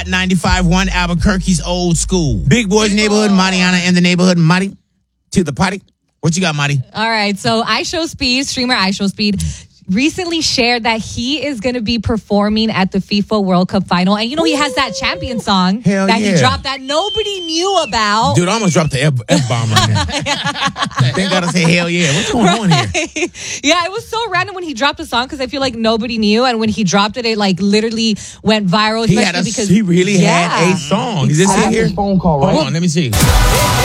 Hot 95.1 Albuquerque's Old School. Big Boys Neighborhood, Mariana in the neighborhood. Marty, to the party. What you got, Marty? All right, so streamer iShowSpeed, recently shared that he is going to be performing at the FIFA World Cup final. And he has that champion song he dropped that nobody knew about. Dude, I almost dropped the F-bomb right now. Thank God I say hell yeah. What's going on here? Yeah, it was so random when he dropped the song because I feel like nobody knew. And when he dropped it, it literally went viral. He really had a song. Is this it here? Phone call, right? Hold on, let me see.